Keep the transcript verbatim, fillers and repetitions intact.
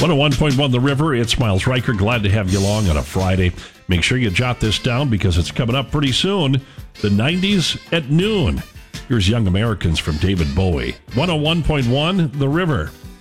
one oh one point one The River, it's Miles Riker. Glad to have you along on a Friday. Make sure you jot this down because it's coming up pretty soon. The nineties at noon. Here's Young Americans from David Bowie. one oh one point one The River.